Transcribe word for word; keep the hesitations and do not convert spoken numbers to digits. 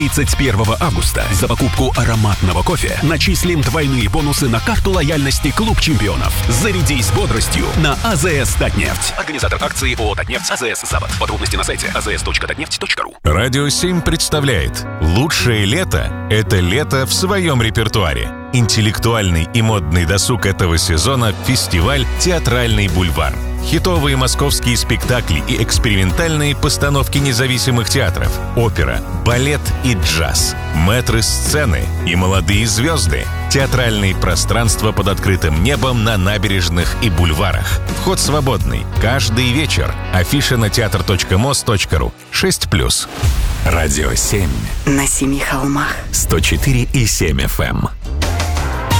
тридцать первого августа за покупку ароматного кофе начислим двойные бонусы на карту лояльности «Клуб чемпионов». Зарядись бодростью на АЗС «Татнефть». Организатор акции ООО «Татнефть», АЗС «Запад». Подробности на сайте а зэ эс точка татнефть точка ру. Радио семь представляет «Лучшее лето – это лето в своем репертуаре». Интеллектуальный и модный досуг этого сезона – фестиваль «Театральный бульвар». Хитовые московские спектакли и экспериментальные постановки независимых театров, опера, балет и джаз, мэтры сцены и молодые звезды, театральные пространства под открытым небом на набережных и бульварах. Вход свободный. Каждый вечер. Афиша на театр точка мос точка ру. шесть плюс. Радио семь. На семи холмах. сто четыре и семь эф эм.